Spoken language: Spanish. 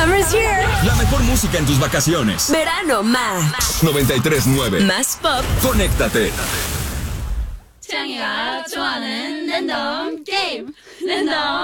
Summer's here. La mejor música en tus vacaciones. Verano Max. 93.9. Más pop. Conéctate. 창이가 좋아하는 랜덤 게임 랜덤